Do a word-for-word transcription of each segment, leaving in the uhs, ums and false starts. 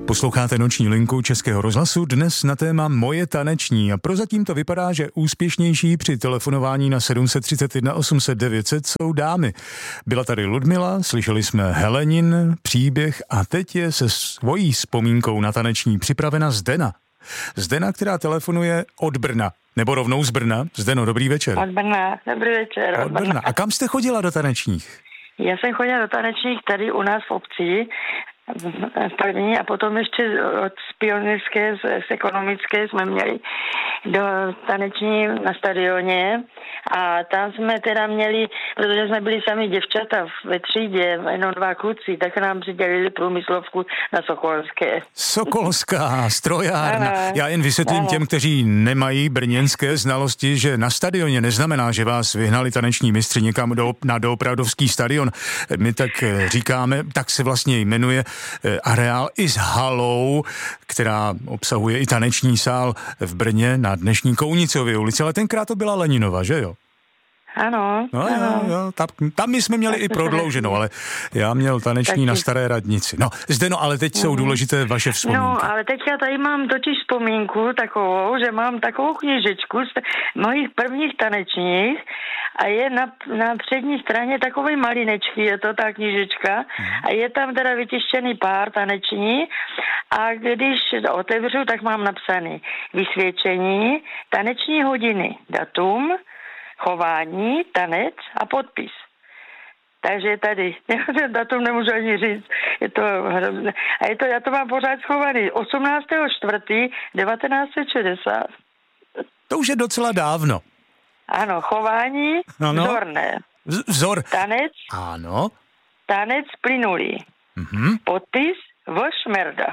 Posloucháte Noční linku Českého rozhlasu, dnes na téma Moje taneční a prozatím to vypadá, že úspěšnější při telefonování na sedm set třicet jedna osm set devět set jsou dámy. Byla tady Ludmila, slyšeli jsme Helenin příběh a teď je se svojí vzpomínkou na taneční připravena Zdena. Zdena, která telefonuje od Brna, nebo rovnou z Brna. Zdeno, dobrý večer. Od Brna, dobrý večer. Od Brna. A kam jste chodila do tanečních? Já jsem chodila do tanečních tady u nás v obci, první, a potom ještě od pionýrské, z ekonomické jsme měli do taneční na stadioně a tam jsme teda měli, protože jsme byli sami děvčata ve třídě, jenom dva kluci, tak nám přidělili průmyslovku na Sokolské. Sokolská strojárna. Ano, Já jen vysvětlím ano. těm, kteří nemají brněnské znalosti, že na stadioně neznamená, že vás vyhnali taneční mistři někam do, na Doopravdovský stadion. My tak říkáme, tak se vlastně jmenuje areál i s halou, která obsahuje i taneční sál v Brně na dnešní Kounicově ulici, ale tenkrát to byla Leninova, že jo? Ano. No, ano. Jo, jo, tam, tam my jsme měli tak i prodlouženou, ale já měl taneční na Staré radnici. No, Zdeno, ale teď jsou důležité vaše vzpomínky. No, ale teďka tady mám totiž vzpomínku takovou, že mám takovou knížečku z mojich prvních tanečních a je na, na přední straně takový malinečky, je to ta knížečka a je tam teda vytištěný pár taneční a když otevřu, tak mám napsaný vysvědčení, taneční hodiny, datum, chování, tanec a podpis. Takže tady, já ten datum nemůžu ani říct, je to hrozné. A je to, já to mám pořád schovaný, osmnáctého čtvrtého devatenáct set šedesát. To už je docela dávno. Ano, chování, ano. Vzorné. Vzor. Tanec. Ano. Tanec plynulý. Mhm. Podpis Vošmerda.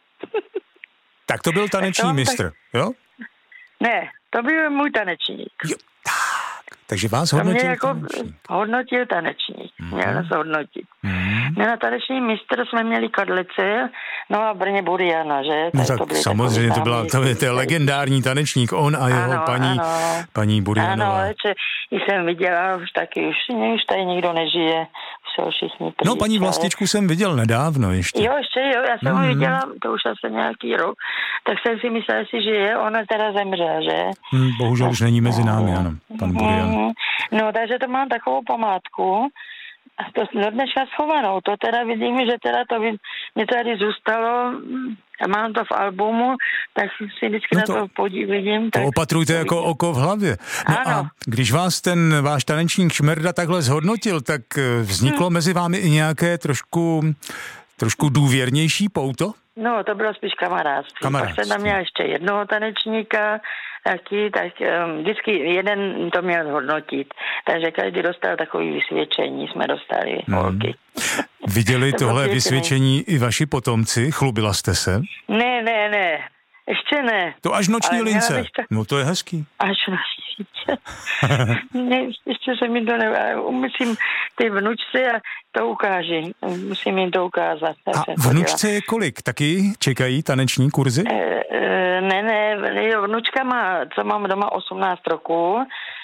Tak to byl taneční to, mistr, tak... jo? Ne, to byl můj tanečník. Jo, tak. Takže vás hodnotil jako tanečník. Hodnotil tanečník. Mm. Měl nás hodnotit. Mm. No na taneční mistr jsme měli Kadlece, no a v Brně Buriana, že? No tak, tak samozřejmě to byla to je, to je legendární tanečník, on a jeho ano, paní, ano. paní Burianová. Ano, že jsem viděla, už taky, už, už tady nikdo nežije, jsou všichni pryč. No paní Vlastičku jsem viděl nedávno ještě. Jo, ještě jo, já jsem mm. ho viděla, to už asi nějaký rok, tak jsem si myslela, že žije, ona teda zemřela, že? Mm, bohužel už není mezi námi, ano, pan Burian. Mm. No, takže to mám takovou památku a to do dneška schovanou. To teda vidím, že teda to mě tady zůstalo a mám to v albumu, tak si vždycky no to, na to podívím. To tak opatrujte to jako oko v hlavě. No ano. A když vás ten váš tanečník Šmerda takhle zhodnotil, tak vzniklo hmm. mezi vámi i nějaké trošku, trošku důvěrnější pouto? No, to bylo spíš kamarádství. kamarádství. Pak jsem tam měla ještě jednoho tanečníka, taky, tak um, vždycky jeden to měl zhodnotit. Takže každý dostal takový vysvědčení, jsme dostali hmm. holky. Viděli to tohle vysvědčení i vaši potomci? Chlubila jste se? Ne, ne, ne. Ještě ne. To až noční ale lince. To... No to je hezký. Až noční lince. ne, ještě se mi to ne... Musím ty vnučce a to ukáži. Musím jim to ukázat. A vnučce je kolik? Taky čekají taneční kurzy? E, e, ne, ne. Vnučka má, co mám doma, osmnáct roků.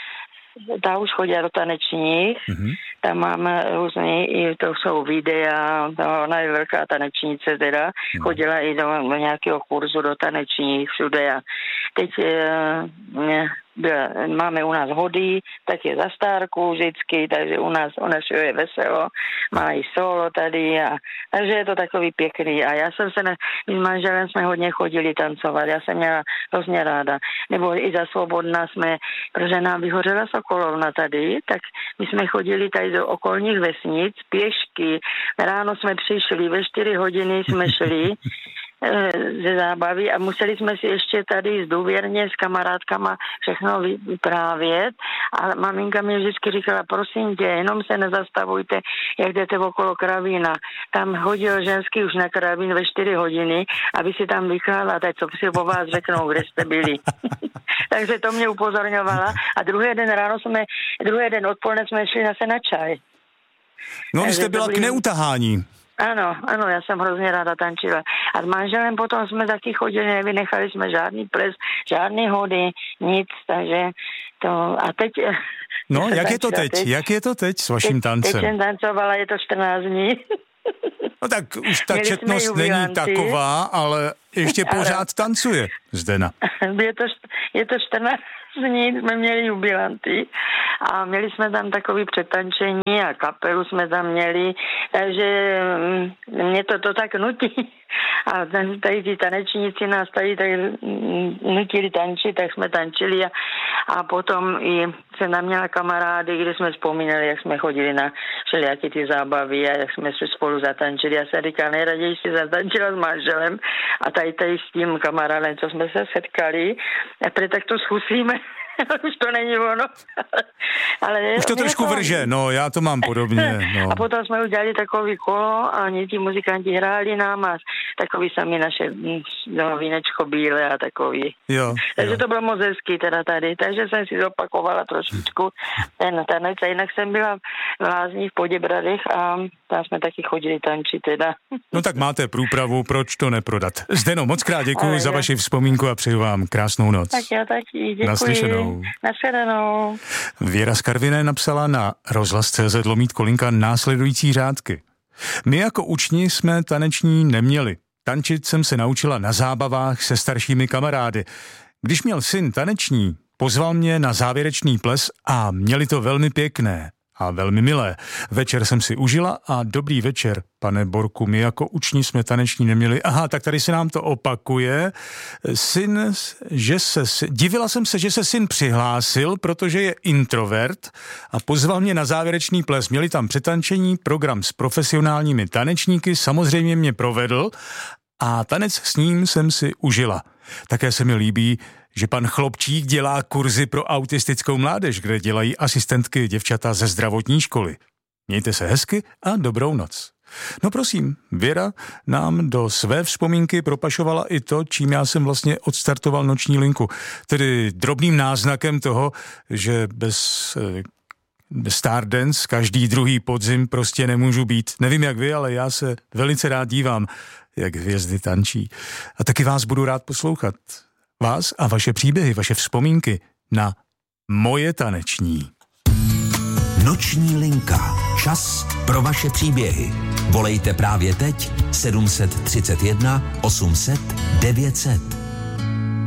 Ta už chodí do tanečních. Mm-hmm. Tam máme různý, i to jsou videa, to, ona je velká tanečnice teda, mm. chodila i do, do nějakého kurzu do tanečních všude a teď e, byla, máme u nás hody, tak je za stárku vždycky, takže u nás, u nás je veselo, má i solo tady a takže je to takový pěkný a já jsem se, ne, my s manželem jsme hodně chodili tancovat, já jsem měla hrozně ráda, nebo i za Svobodná jsme, protože nám vyhořela Sokolovna tady, tak my jsme chodili tady do okolních vesnic, pěšky, ráno jsme přišli, ve čtyři hodiny jsme šli ze zábavy a museli jsme si ještě tady důvěrně s kamarádkama všechno vyprávět a maminka mi vždycky říkala, prosím tě, jenom se nezastavujte, jak jdete okolo Kravína. Tam hodil ženský už na Kravín ve čtyři hodiny, aby si tam vychlála, tak co si po vás řeknou, kde jste byli. Takže to mě upozorňovala a druhý den ráno jsme, druhý den odpoledne jsme šli zase na čaj. No, vy jste byla byli... k neutahání. Ano, ano, já jsem hrozně ráda tančila. A s manželem potom jsme taky chodili, nevynechali jsme žádný ples, žádný hody, nic, takže to, a teď... No, jak je to teď? teď? Jak je to teď s vaším teď, tancem? Teď jsem tancovala, je to čtrnáct dní. No tak už ta četnost není taková, ale ještě pořád tancuje Zdena. Je to, je to čtrnáct dní, jsme měli jubilanty a měli jsme tam takový přetančení a kapelu jsme tam měli, takže mě to, to tak nutí. A tady ty tanečníci nás tady tak nutili tančit, tak jsme tančili a, a potom i se nám měla kamarády, kde jsme vzpomínali, jak jsme chodili na všelijaké ty zábavy a jak jsme se spolu zatančili. Já jsem říkal, nejraději si zatančila s manželem a tady tady s tím kamarádem, co jsme se setkali, a prý tak to zkusíme. Už to není ono. Ale už to trošku to... vrže, no, já to mám podobně. No. A potom jsme udělali takový kolo a oni ti muzikanti hráli nám a takový sami naše no, vínečko bílé a takový. Jo, takže jo. To bylo moc hezký teda tady, takže jsem si zopakovala trošičku ten tanec a jinak jsem byla v Lázní v Poděbradech a tam jsme taky chodili tančit teda. No tak máte průpravu, proč to neprodat? Zdeno, moc krát děkuji Ale za vaši vzpomínku a přeju vám krásnou noc. Tak já taky, děkuji. Naslyšenou. Nashledanou. Věra z Karviné napsala na rozhlas tečka cé zet lomítko Kolinka následující řádky. My jako učni jsme taneční neměli. Tančit jsem se naučila na zábavách se staršími kamarády. Když měl syn taneční, pozval mě na závěrečný ples a měli to velmi pěkné a velmi milé. Večer jsem si užila a dobrý večer, pane Borku, my jako učni jsme taneční neměli. Aha, tak tady se nám to opakuje. Syn, že se, divila jsem se, že se syn přihlásil, protože je introvert a pozval mě na závěrečný ples. Měli tam přetančení, program s profesionálními tanečníky, samozřejmě mě provedl a tanec s ním jsem si užila. Také se mi líbí, že pan Chlopčík dělá kurzy pro autistickou mládež, kde dělají asistentky děvčata ze zdravotní školy. Mějte se hezky a dobrou noc. No prosím, Věra nám do své vzpomínky propašovala i to, čím já jsem vlastně odstartoval noční linku. Tedy drobným náznakem toho, že bez eh, Stardance každý druhý podzim prostě nemůžu být. Nevím jak vy, ale já se velice rád dívám, jak hvězdy tančí. A taky vás budu rád poslouchat. Vás a vaše příběhy, vaše vzpomínky na Moje taneční. Noční linka. Čas pro vaše příběhy. Volejte právě teď sedm set třicet jedna osm set devět set.